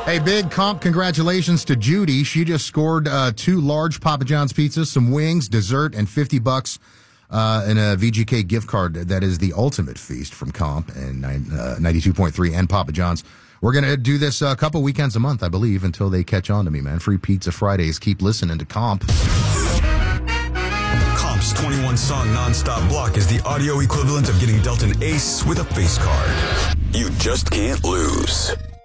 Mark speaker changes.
Speaker 1: Hey, big comp congratulations to Judy. She just scored 2 large Papa John's pizzas, some wings, dessert, and $50 in a VGK gift card. That is the ultimate feast from Comp and 92.3 and Papa John's. We're going to do this a couple weekends a month, I believe, until they catch on to me, man. Free Pizza Fridays. Keep listening to Comp.
Speaker 2: Comp's 21-song nonstop block is the audio equivalent of getting dealt an ace with a face card. You just can't lose.